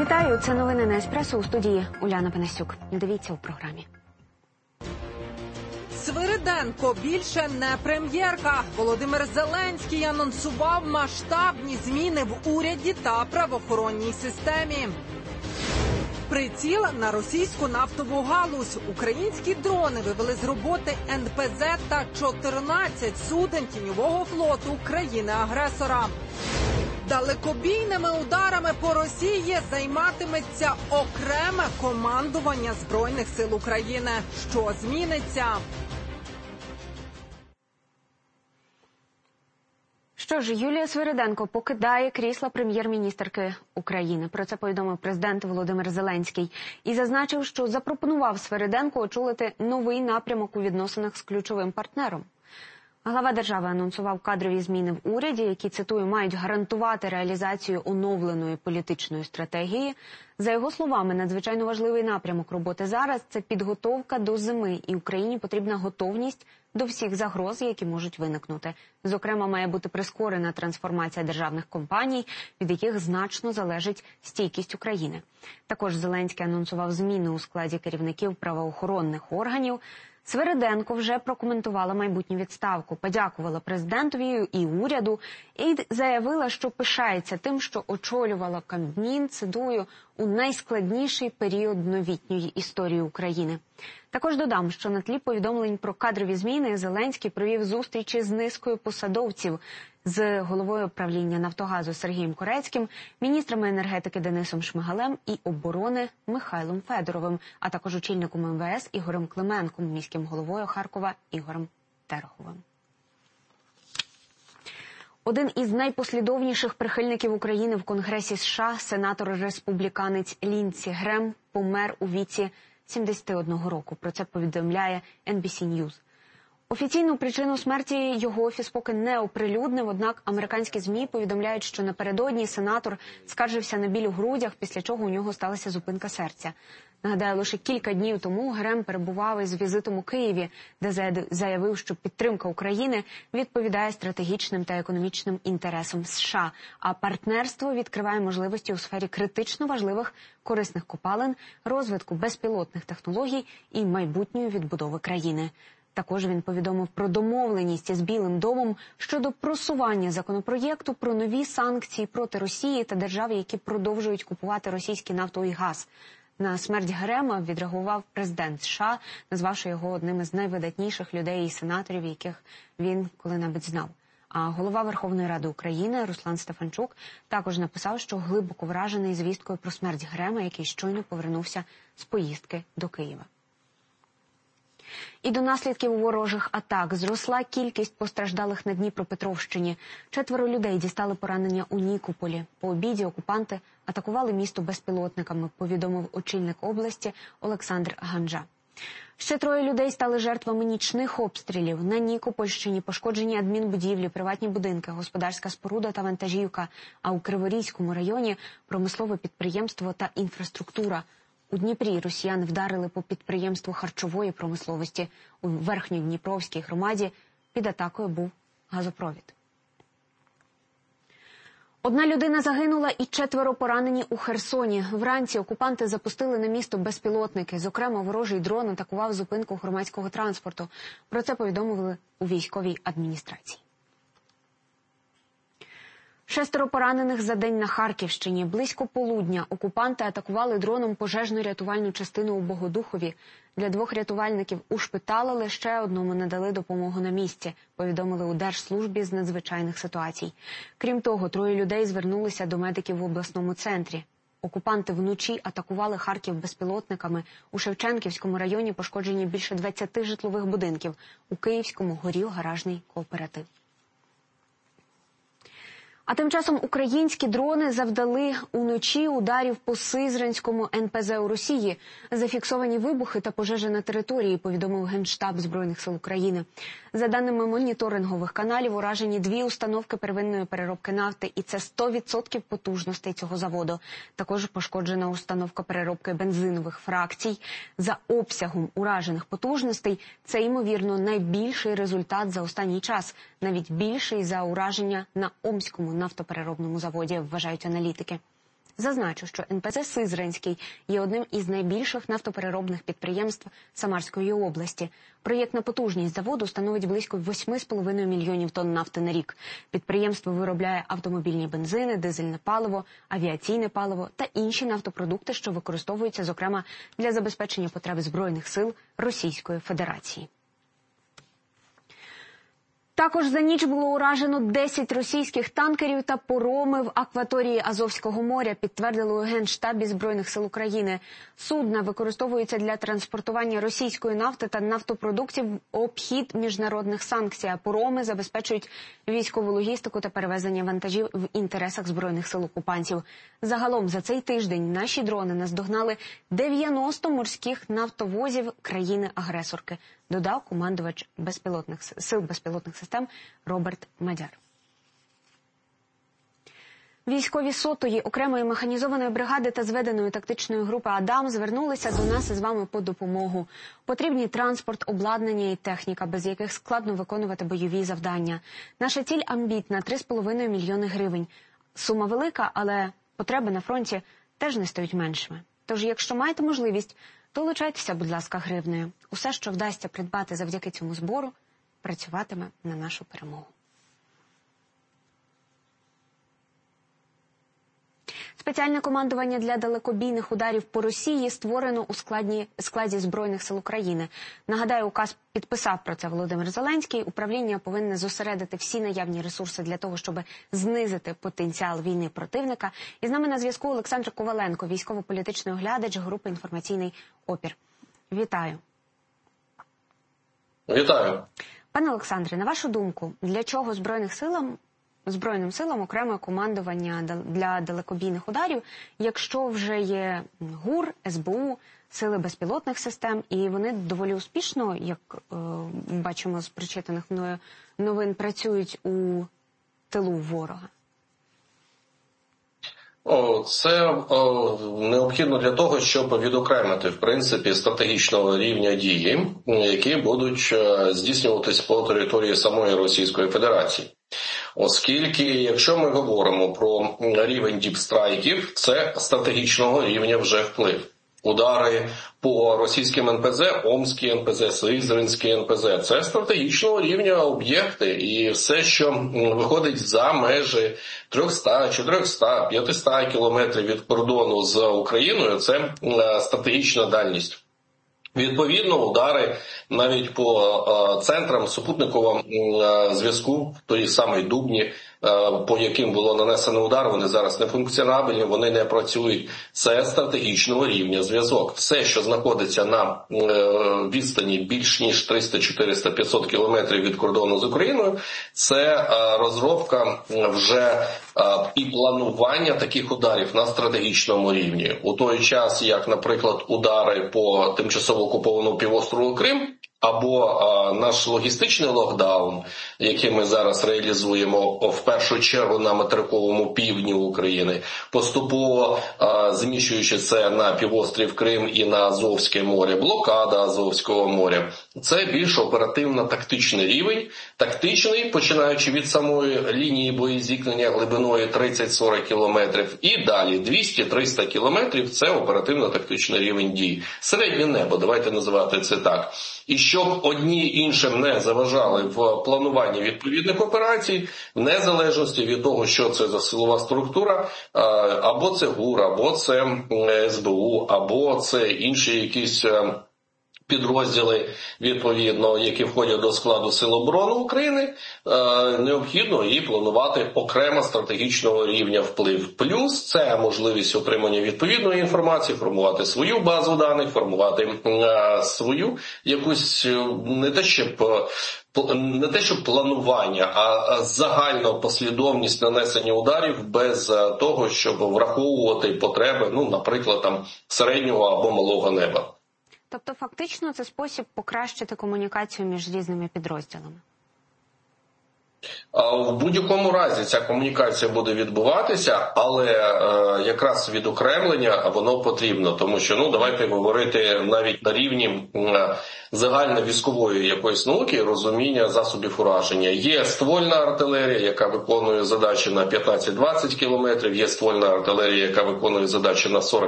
Вітаю, це новини на Еспресо, у студії Уляна Панасюк. Дивіться у програмі. Свириденко більше не прем'єрка. Володимир Зеленський анонсував масштабні зміни в уряді та правоохоронній системі. Приціл на російську нафтову галузь. Українські дрони вивели з роботи НПЗ та 14 суден тіньового флоту країни-агресора. Далекобійними ударами по Росії займатиметься окреме командування Збройних сил України. Що зміниться? Що ж, Юлія Свириденко покидає крісло прем'єр-міністерки України. Про це повідомив президент Володимир Зеленський. І зазначив, що запропонував Свириденко очолити новий напрямок у відносинах з ключовим партнером. Глава держави анонсував кадрові зміни в уряді, які, цитую, мають гарантувати реалізацію оновленої політичної стратегії. За його словами, надзвичайно важливий напрямок роботи зараз – це підготовка до зими, і Україні потрібна готовність до всіх загроз, які можуть виникнути. Зокрема, має бути прискорена трансформація державних компаній, від яких значно залежить стійкість України. Також Зеленський анонсував зміни у складі керівників правоохоронних органів. Свириденко вже прокоментувала майбутню відставку, подякувала президентові і уряду і заявила, що пишається тим, що очолювала Кабмін, цитую, у найскладніший період новітньої історії України. Також додам, що на тлі повідомлень про кадрові зміни Зеленський провів зустрічі з низкою посадовців, з головою правління «Нафтогазу» Сергієм Корецьким, міністрами енергетики Денисом Шмигалем і оборони Михайлом Федоровим, а також очільником МВС Ігорем Клименком, міським головою Харкова Ігорем Тереховим. Один із найпослідовніших прихильників України в Конгресі США, сенатор-республіканець Ліндсі Грем, помер у віці 71 року. Про це повідомляє NBC News. Офіційну причину смерті його офіс поки не оприлюднив, однак американські ЗМІ повідомляють, що напередодні сенатор скаржився на біль у грудях, після чого у нього сталася зупинка серця. Нагадаю, лише кілька днів тому Грем перебував із візитом у Києві, де заявив, що підтримка України відповідає стратегічним та економічним інтересам США, а партнерство відкриває можливості у сфері критично важливих корисних копалин, розвитку безпілотних технологій і майбутньої відбудови країни. Також він повідомив про домовленість із Білим домом щодо просування законопроєкту про нові санкції проти Росії та держав, які продовжують купувати російський нафту і газ. На смерть Грема відреагував президент США, назвавши його одним із найвидатніших людей і сенаторів, яких він коли-небудь знав. А голова Верховної Ради України Руслан Стефанчук також написав, що глибоко вражений звісткою про смерть Грема, який щойно повернувся з поїздки до Києва. І до наслідків ворожих атак зросла кількість постраждалих на Дніпропетровщині. 4 людей дістали поранення у Нікополі. По обіді окупанти атакували місто безпілотниками, повідомив очільник області Олександр Ганжа. Ще 3 людей стали жертвами нічних обстрілів. На Нікопольщині пошкоджені адмінбудівлі, приватні будинки, господарська споруда та вантажівка, а у Криворізькому районі – промислове підприємство та інфраструктура. У Дніпрі росіяни вдарили по підприємству харчової промисловості. У Верхньодніпровській громаді під атакою був газопровід. 1 людина загинула і 4 поранені у Херсоні. Вранці окупанти запустили на місто безпілотники. Зокрема, ворожий дрон атакував зупинку громадського транспорту. Про це повідомили у військовій адміністрації. 6 поранених за день на Харківщині. Близько полудня окупанти атакували дроном пожежно-рятувальну частину у Богодухові. Для 2 рятувальників ушпиталили, ще одному надали допомогу на місці, повідомили у Держслужбі з надзвичайних ситуацій. Крім того, 3 людей звернулися до медиків в обласному центрі. Окупанти вночі атакували Харків безпілотниками. У Шевченківському районі пошкоджені більше 20 житлових будинків. У Київському горів гаражний кооператив. А тим часом українські дрони завдали уночі ударів по Сизранському НПЗ у Росії. Зафіксовані вибухи та пожежі на території, повідомив Генштаб Збройних сил України. За даними моніторингових каналів, уражені 2 установки первинної переробки нафти, і це 100% потужностей цього заводу. Також пошкоджена установка переробки бензинових фракцій. За обсягом уражених потужностей це, ймовірно, найбільший результат за останній час, навіть більший за ураження на Омському нафтопереробному заводі, вважають аналітики. Зазначу, що НПЗ «Сизранський» є одним із найбільших нафтопереробних підприємств Самарської області. Проєктна потужність заводу становить близько 8,5 мільйонів тонн нафти на рік. Підприємство виробляє автомобільні бензини, дизельне паливо, авіаційне паливо та інші нафтопродукти, що використовуються, зокрема, для забезпечення потреб Збройних сил Російської Федерації. Також за ніч було уражено 10 російських танкерів та пароми в акваторії Азовського моря, підтвердили у Генштабі Збройних сил України. Судна використовуються для транспортування російської нафти та нафтопродуктів в обхід міжнародних санкцій, а пароми забезпечують військову логістику та перевезення вантажів в інтересах Збройних сил окупантів. Загалом за цей тиждень наші дрони наздогнали 90 морських нафтовозів країни-агресорки, додав командувач сил безпілотних систем Роберт Мадяр. Військові 100-ї окремої механізованої бригади та зведеної тактичної групи «Адам» звернулися до нас із вами по допомогу. Потрібні транспорт, обладнання і техніка, без яких складно виконувати бойові завдання. Наша ціль амбітна – 3,5 мільйони гривень. Сума велика, але потреби на фронті теж не стають меншими. Тож, якщо маєте можливість, долучайтеся, будь ласка, гривнею. Усе, що вдасться придбати завдяки цьому збору, працюватиме на нашу перемогу. Спеціальне командування для далекобійних ударів по Росії створено у складі Збройних сил України. Нагадаю, указ підписав про це Володимир Зеленський. Управління повинне зосередити всі наявні ресурси для того, щоб знизити потенціал війни противника. І з нами на зв'язку Олександр Коваленко, військово-політичний оглядач групи «Інформаційний опір». Вітаю. Вітаю. Пане Олександре, на вашу думку, для чого Збройним силам окреме командування для далекобійних ударів, якщо вже є ГУР, СБУ, сили безпілотних систем, і вони доволі успішно, як бачимо з прочитаних мною новин, працюють у тилу ворога? Це необхідно для того, щоб відокремити, в принципі, стратегічного рівня дії, які будуть здійснюватись по території самої Російської Федерації. Оскільки, якщо ми говоримо про рівень діпстрайків, це стратегічного рівня вже вплив. Удари по російським НПЗ, Омський НПЗ, Сизранський НПЗ – це стратегічного рівня об'єкти. І все, що виходить за межі 300, 400, 500 кілометрів від кордону з Україною – це стратегічна дальність. Відповідно, удари навіть по центрам супутникового зв'язку, тої самої Дубні, по яким було нанесено удар, вони зараз не функціонабельні, вони не працюють. Це стратегічного рівня зв'язок. Все, що знаходиться на відстані більш ніж 300, 400, 500 кілометрів від кордону з Україною, це розробка вже і планування таких ударів на стратегічному рівні. У той час, як, наприклад, удари по тимчасово окупованому півострову Крим, або наш логістичний локдаун, який ми зараз реалізуємо в першу чергу на материковому півдні України, поступово зміщуючи це на півострів Крим і на Азовське море, блокада Азовського моря. Це більш оперативно-тактичний рівень, тактичний, починаючи від самої лінії боєзіткнення глибиною 30-40 кілометрів, і далі 200-300 кілометрів – це оперативно-тактичний рівень дій. Середнє небо, давайте називати це так. І щоб одні іншим не заважали в плануванні відповідних операцій, в незалежності від того, що це за силова структура, або це ГУР, або це СБУ, або це інші якісь підрозділи, відповідно, які входять до складу Сил оборони України, необхідно і планувати окремо стратегічного рівня вплив. Плюс це можливість отримання відповідної інформації, формувати свою базу даних, формувати свою якусь не те, щоб планування, а загальну послідовність нанесення ударів без того, щоб враховувати потреби, наприклад, там середнього або малого неба. Тобто, фактично, це спосіб покращити комунікацію між різними підрозділами? В будь-якому разі ця комунікація буде відбуватися, але якраз відокремлення воно потрібно, тому що, давайте говорити навіть на рівні загальновійськової якоїсь науки, розуміння засобів ураження. Є ствольна артилерія, яка виконує задачі на 15-20 кілометрів, є ствольна артилерія, яка виконує задачі на 40